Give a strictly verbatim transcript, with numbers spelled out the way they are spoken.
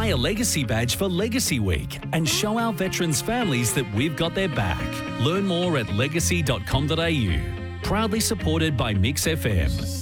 a Legacy badge for Legacy Week and show our veterans' families that we've got their back. Learn more at legacy dot com dot a u. Proudly supported by Mix F M.